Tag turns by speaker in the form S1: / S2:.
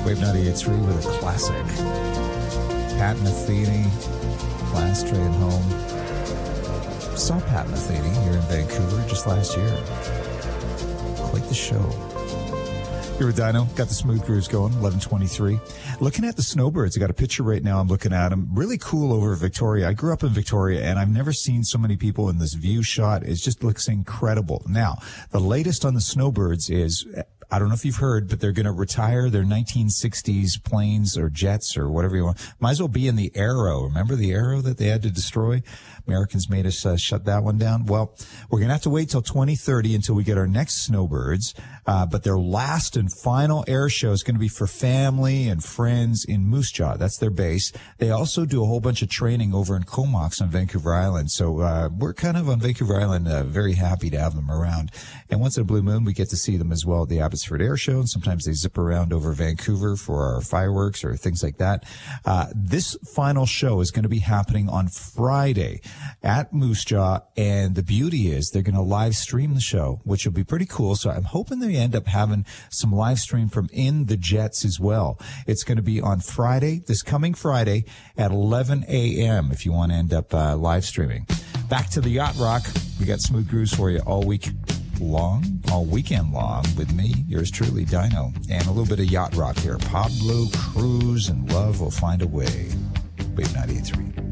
S1: Wave 98.3 with a classic. Pat Metheny, last train home. Saw Pat Metheny here in Vancouver just last year. Quite the show. Here with Dino, got the smooth grooves going, 11:23. Looking at the snowbirds, I got a picture right now. I'm looking at them. Really cool over Victoria. I grew up in Victoria, and I've never seen so many people in this view shot. It just looks incredible. Now, the latest on the snowbirds is, I don't know if you've heard, but they're going to retire their 1960s planes or jets or whatever you want. Might as well be in the Arrow. Remember the Arrow that they had to destroy? Americans made us shut that one down. Well, we're going to have to wait till 2030 until we get our next snowbirds. But their last and final air show is going to be for family and friends in Moose Jaw. That's their base. They also do a whole bunch of training over in Comox on Vancouver Island. So we're kind of on Vancouver Island very happy to have them around. And once in a blue moon, we get to see them as well at the Abbotsford Air Show. And sometimes they zip around over Vancouver for our fireworks or things like that. This final show is going to be happening on Friday at Moose Jaw. And the beauty is they're going to live stream the show, which will be pretty cool. So I'm hoping they end up having some live stream from in the jets as well. It's going to be on Friday, this coming Friday at 11 a.m. if you want to end up live streaming. Back to the Yacht Rock. We got smooth grooves for you all weekend long with me, yours truly, Dino, and a little bit of Yacht Rock here. Pablo Cruz and Love Will Find a Way. Wave 98.3.